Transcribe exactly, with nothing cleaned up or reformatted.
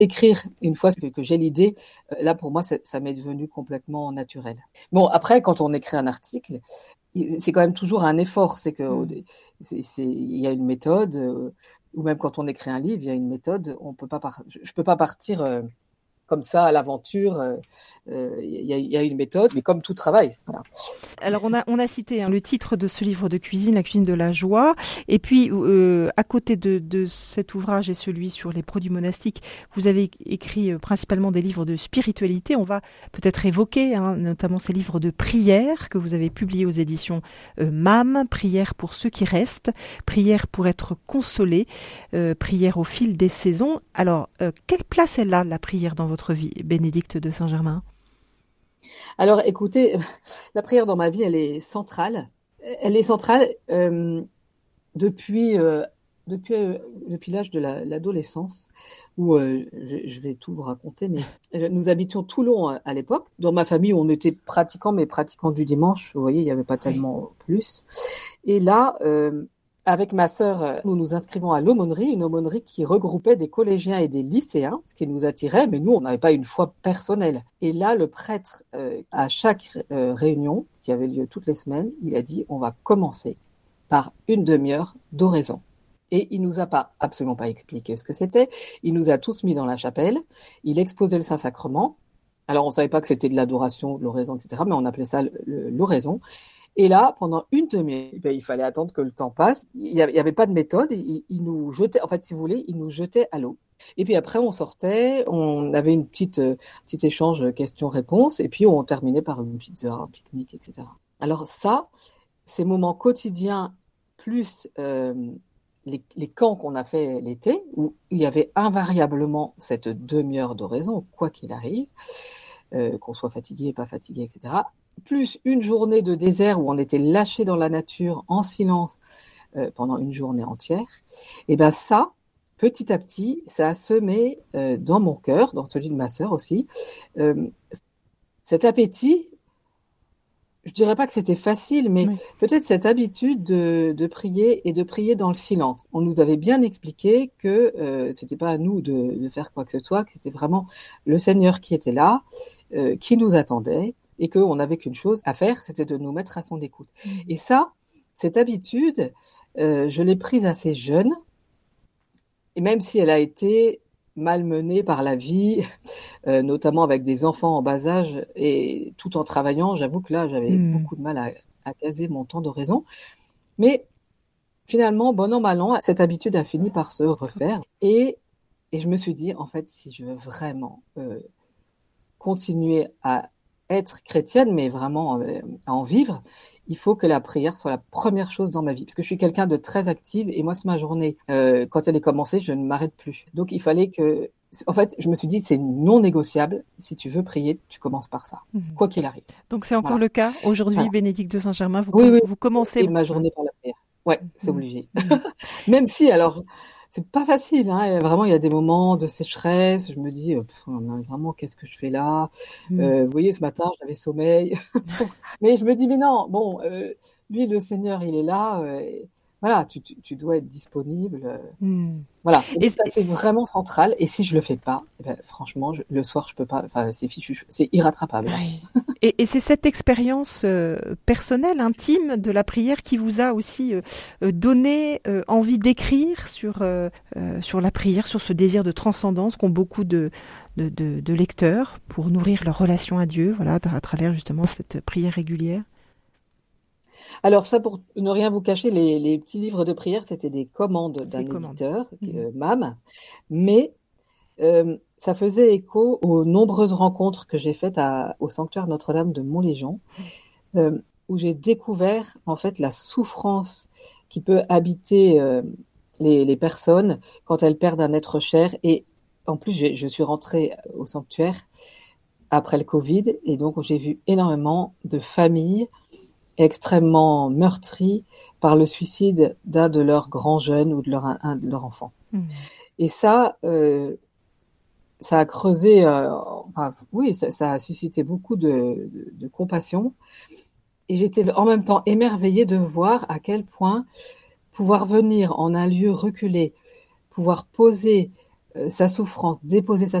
écrire une fois que, que j'ai l'idée, euh, là pour moi ça, ça m'est devenu complètement naturel. Bon, après quand on écrit un article, c'est quand même toujours un effort, c'est que Mmh. c'est, c'est, il y a une méthode, euh, ou même quand on écrit un livre, il y a une méthode. On peut pas par... je, je peux pas partir euh, comme ça à l'aventure. Il euh, euh, y, y a une méthode, mais comme tout travail. Voilà. Alors on a on a cité hein, le titre de ce livre de cuisine, La cuisine de la joie, et puis euh, à côté de, de cet ouvrage et celui sur les produits monastiques, vous avez écrit euh, principalement des livres de spiritualité. On va peut-être évoquer hein, notamment ces livres de prière que vous avez publiés aux éditions euh, M A M, Prière pour ceux qui restent, Prière pour être consolé, euh, Prière au fil des saisons. Alors euh, quelle place elle a la prière dans votre vie, Bénédicte de Saint-Germain? Alors, écoutez, la prière dans ma vie, elle est centrale. Elle est centrale euh, depuis, euh, depuis, euh, depuis l'âge de la, l'adolescence, où euh, je, je vais tout vous raconter, mais nous habitions Toulon à, à l'époque. Dans ma famille, on était pratiquants, mais pratiquants du dimanche. Vous voyez, il n'y avait pas Oui. tellement plus. Et là, euh, avec ma sœur, nous nous inscrivons à l'aumônerie, une aumônerie qui regroupait des collégiens et des lycéens, ce qui nous attirait, mais nous, on n'avait pas une foi personnelle. Et là, le prêtre, euh, à chaque euh, réunion, qui avait lieu toutes les semaines, il a dit, on va commencer par une demi-heure d'oraison. Et il nous a pas, absolument pas expliqué ce que c'était. Il nous a tous mis dans la chapelle. Il exposait le Saint-Sacrement. Alors, on savait pas que c'était de l'adoration, de l'oraison, et cetera, mais on appelait ça l'oraison. Et là, pendant une demi-heure, ben, il fallait attendre que le temps passe. Il n'y avait, avait, pas de méthode. Il, il nous jetait, en fait, si vous voulez, il nous jetait à l'eau. Et puis après, on sortait, on avait une petite, euh, petit échange questions-réponses, et puis on terminait par une pizza, un pique-nique, et cetera. Alors ça, ces moments quotidiens, plus euh, les, les camps qu'on a fait l'été, où il y avait invariablement cette demi-heure d'oraison, quoi qu'il arrive, euh, qu'on soit fatigué, pas fatigué, et cetera, plus une journée de désert où on était lâché dans la nature en silence euh, pendant une journée entière, et ben ça, petit à petit, ça a semé euh, dans mon cœur, dans celui de ma sœur aussi, euh, cet appétit. Je dirais pas que c'était facile, mais Oui. peut-être cette habitude de, de prier et de prier dans le silence. On nous avait bien expliqué que euh, c'était pas à nous de, de faire quoi que ce soit, que c'était vraiment le Seigneur qui était là, euh, qui nous attendait, et qu'on n'avait qu'une chose à faire, c'était de nous mettre à son écoute. Mmh. Et ça, cette habitude, euh, je l'ai prise assez jeune, et même si elle a été malmenée par la vie, euh, notamment avec des enfants en bas âge, et tout en travaillant, j'avoue que là, j'avais mmh. beaucoup de mal à, à caser mon temps d'oraison. Mais finalement, bon an, mal an, cette habitude a fini par se refaire. Et, et je me suis dit, en fait, si je veux vraiment euh, continuer à être chrétienne, mais vraiment euh, à en vivre, il faut que la prière soit la première chose dans ma vie. Parce que je suis quelqu'un de très active, et moi, c'est ma journée. Euh, quand elle est commencée, je ne m'arrête plus. Donc, il fallait que... En fait, je me suis dit, c'est non négociable. Si tu veux prier, tu commences par ça, mmh. quoi qu'il arrive. Donc, c'est encore voilà. le cas aujourd'hui, voilà. Bénédicte de Saint-Germain. Vous, oui, com- oui. vous commencez... Et ma journée par la prière. Ouais, c'est mmh. obligé. Mmh. Même si, alors, c'est pas facile. Hein. Vraiment, il y a des moments de sécheresse. Je me dis, pff, vraiment, qu'est-ce que je fais là mmh. euh, Vous voyez, ce matin, j'avais sommeil. Mais je me dis, mais non, bon, euh, lui, le Seigneur, il est là. Euh, voilà, tu, tu, tu dois être disponible. Euh, mmh. Voilà, et, et ça, c'est vraiment central. Et si je le fais pas, eh ben, franchement, je, le soir, je peux pas. Enfin, c'est fichu, c'est irrattrapable. Oui. Et, et c'est cette expérience euh, personnelle, intime de la prière qui vous a aussi euh, donné euh, envie d'écrire sur, euh, euh, sur la prière, sur ce désir de transcendance qu'ont beaucoup de, de, de, de lecteurs pour nourrir leur relation à Dieu, voilà, à travers justement cette prière régulière. Alors ça, pour ne rien vous cacher, les, les petits livres de prière, c'était des commandes d'un éditeur, mmh. euh, M A M, mais euh, ça faisait écho aux nombreuses rencontres que j'ai faites à, au sanctuaire Notre-Dame de Montlégion, euh, où j'ai découvert en fait la souffrance qui peut habiter euh, les, les personnes quand elles perdent un être cher. Et en plus, je suis rentrée au sanctuaire après le Covid, et donc j'ai vu énormément de familles extrêmement meurtries par le suicide d'un de leurs grands jeunes ou de leur, un de leurs enfants. Mmh. Et ça, euh, ça a creusé, euh, enfin, oui, ça, ça a suscité beaucoup de, de, de compassion. Et j'étais en même temps émerveillée de voir à quel point pouvoir venir en un lieu reculé, pouvoir poser euh, sa souffrance, déposer sa